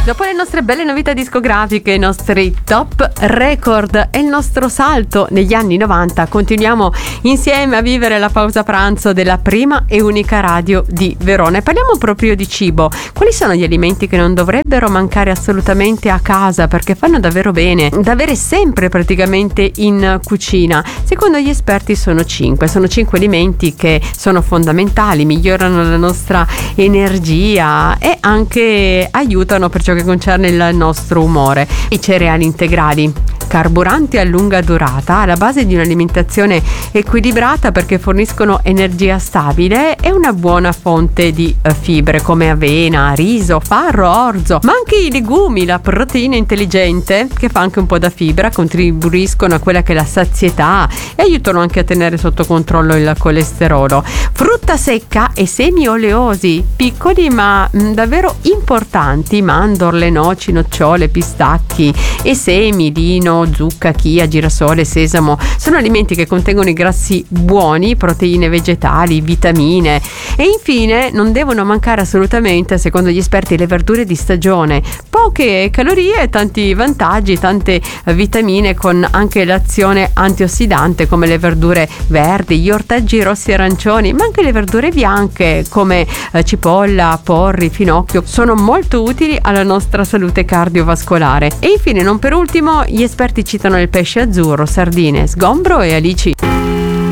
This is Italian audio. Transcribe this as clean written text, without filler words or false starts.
Dopo le nostre belle novità discografiche, i nostri top record e il nostro salto negli anni 90, continuiamo insieme a vivere la pausa pranzo della prima e unica radio di Verona. E parliamo proprio di cibo. Quali sono gli alimenti che non dovrebbero mancare assolutamente a casa perché fanno davvero bene da avere sempre praticamente in cucina? Secondo gli esperti sono 5 alimenti che sono fondamentali, migliorano la nostra energia e anche aiutano per ciò che concerne il nostro umore. I cereali integrali, carburanti a lunga durata, alla base di un'alimentazione equilibrata perché forniscono energia stabile e una buona fonte di fibre come avena, riso, farro, orzo, ma anche i legumi, la proteina intelligente che fa anche un po' da fibra, contribuiscono a quella che è la sazietà e aiutano anche a tenere sotto controllo il colesterolo. Frutta secca e semi oleosi, piccoli ma davvero importanti, mandorle, noci, nocciole, pistacchi e semi, lino, zucca, chia, girasole, sesamo, sono alimenti che contengono i grassi buoni, proteine vegetali, vitamine e infine non devono mancare assolutamente, secondo gli esperti, le verdure di stagione, poche calorie, tanti vantaggi, tante vitamine con anche l'azione antiossidante come le verdure verdi, gli ortaggi rossi e arancioni, ma anche le verdure bianche come cipolla, porri, finocchio sono molto utili alla nostra salute cardiovascolare. E infine, non per ultimo, gli esperti citano il pesce azzurro, sardine, sgombro e alici.